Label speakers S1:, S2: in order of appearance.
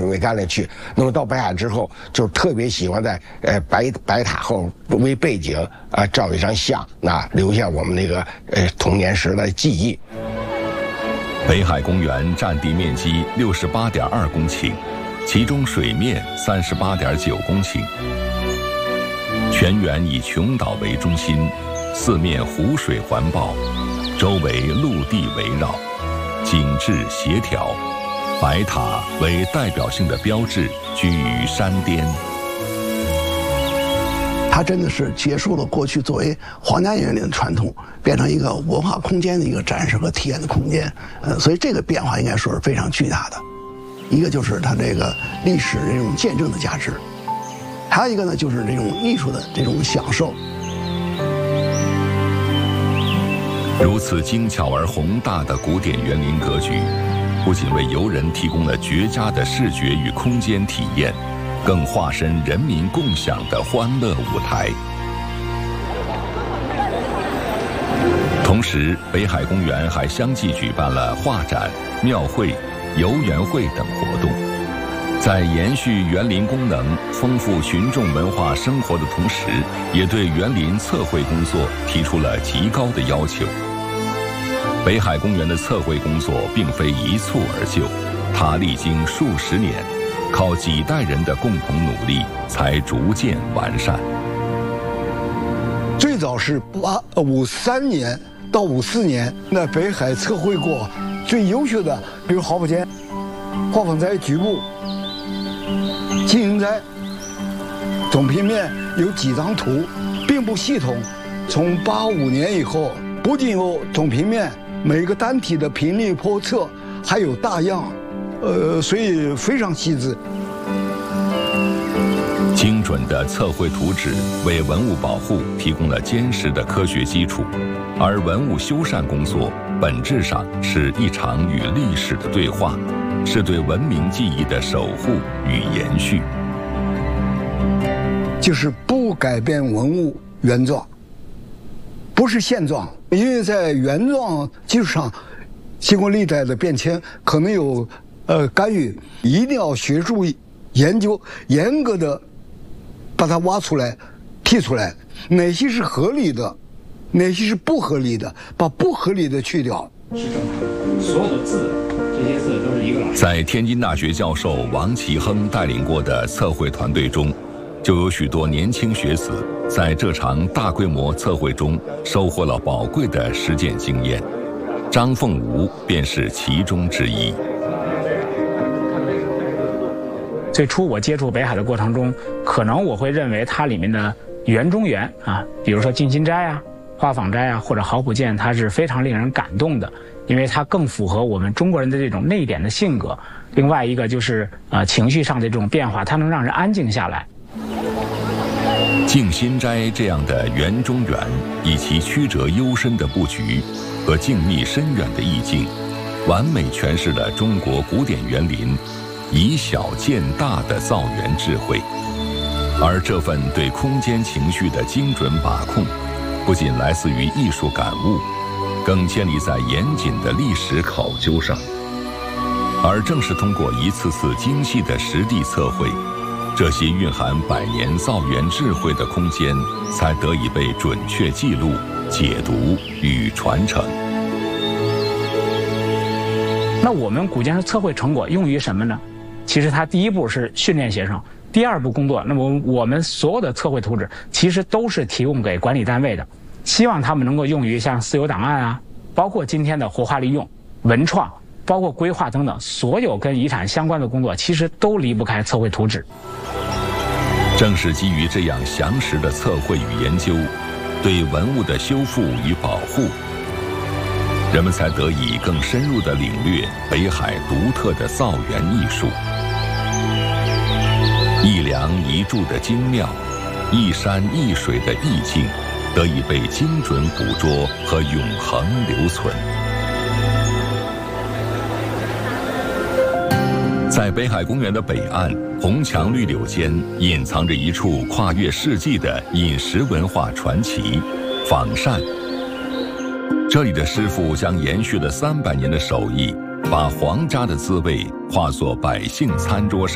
S1: 准备干了去。那么到北海之后，就特别喜欢在白塔后为背景照一张相，留下我们那个童年时的记忆。
S2: 北海公园占地面积68.2公顷，其中水面38.9公顷。全园以琼岛为中心，四面湖水环抱，周围陆地围绕，景致协调。白塔为代表性的标志，居于山巅。
S3: 它真的是结束了过去作为皇家园林的传统，变成一个文化空间的一个展示和体验的空间。所以这个变化应该说是非常巨大的。一个就是它这个历史这种见证的价值，还有一个呢就是这种艺术的这种享受。
S2: 如此精巧而宏大的古典园林格局，不仅为游人提供了绝佳的视觉与空间体验，更化身人民共享的欢乐舞台。同时，北海公园还相继举办了画展、庙会、游园会等活动，在延续园林功能、丰富群众文化生活的同时，也对园林测绘工作提出了极高的要求。北海公园的测绘工作并非一蹴而就，它历经数十年，靠几代人的共同努力才逐渐完善。
S4: 最早是53年到54年，那北海测绘过最优秀的，比如豪浦间、画舫斋局部、金银斋，总平面有几张图，并不系统。从85年以后，不仅有总平面，每个单体的平率坡测，还有大样，所以非常细致。
S2: 精准的测绘图纸为文物保护提供了坚实的科学基础，而文物修缮工作本质上是一场与历史的对话，是对文明记忆的守护与延续。
S4: 就是不改变文物原状，不是现状，因为在原状基础上，经过历代的变迁，可能有干预，一定要学术研究，严格的把它挖出来、剔出来，哪些是合理的，哪些是不合理的，把不合理的去掉。
S5: 是正常，所有的字，这些字都是一个老师。
S2: 在天津大学教授王其亨带领过的测绘团队中，就有许多年轻学子在这场大规模测绘中收获了宝贵的实践经验。张凤吾便是其中之一。
S5: 最初我接触北海的过程中，可能我会认为它里面的园中园啊，比如说金心斋啊、花舫斋啊或者豪浦间，它是非常令人感动的，因为它更符合我们中国人的这种内敛的性格。另外一个就是情绪上的这种变化，它能让人安静下来。
S2: 静心斋这样的园中园，以其曲折幽深的布局和静谧深远的意境，完美诠释了中国古典园林以小见大的造园智慧。而这份对空间情绪的精准把控，不仅来自于艺术感悟，更建立在严谨的历史考究上。而正是通过一次次精细的实地测绘，这些蕴含百年造园智慧的空间才得以被准确记录、解读与传承。
S5: 那我们古建筑测绘成果用于什么呢？其实它第一步是训练学生，第二步工作，那么我们所有的测绘图纸其实都是提供给管理单位的，希望他们能够用于像私有档案啊，包括今天的活化利用、文创，包括规划等等，所有跟遗产相关的工作，其实都离不开测绘图纸。
S2: 正是基于这样详实的测绘与研究，对文物的修复与保护，人们才得以更深入地领略北海独特的造园艺术。一梁一柱的精妙，一山一水的意境，得以被精准捕捉和永恒留存。在北海公园的北岸，红墙绿柳间隐藏着一处跨越世纪的饮食文化传奇——仿膳。这里的师傅将延续了300年的手艺，把皇家的滋味化作百姓餐桌上。